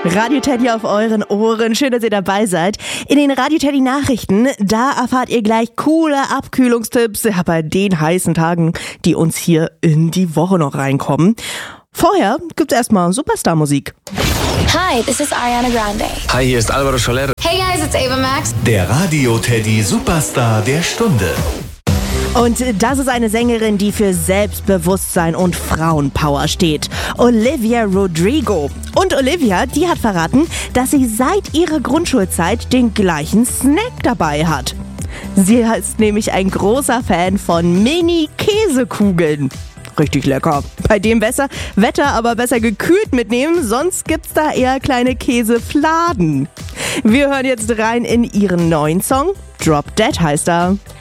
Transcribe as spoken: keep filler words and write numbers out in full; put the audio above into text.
Radio Teddy auf euren Ohren. Schön, dass ihr dabei seid. In den Radio Teddy Nachrichten, da erfahrt ihr gleich coole Abkühlungstipps ja, bei den heißen Tagen, die uns hier in die Woche noch reinkommen. Vorher gibt's erstmal Superstar-Musik. Hi, this is Ariana Grande. Hi, hier ist Alvaro Soler. Hey guys, it's Ava Max. Der Radio Teddy Superstar der Stunde. Und das ist eine Sängerin, die für Selbstbewusstsein und Frauenpower steht. Olivia Rodrigo. Und Olivia, die hat verraten, dass sie seit ihrer Grundschulzeit den gleichen Snack dabei hat. Sie ist nämlich ein großer Fan von Mini-Käsekugeln. Richtig lecker. Bei dem besser Wetter aber besser gekühlt mitnehmen, sonst gibt's da eher kleine Käsefladen. Wir hören jetzt rein in ihren neuen Song. Drop Dead heißt er.